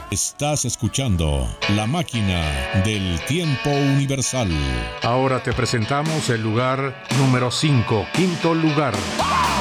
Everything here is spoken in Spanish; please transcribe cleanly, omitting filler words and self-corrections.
Estás escuchando La Máquina del Tiempo Universal. Ahora te presentamos el lugar número 5, quinto lugar.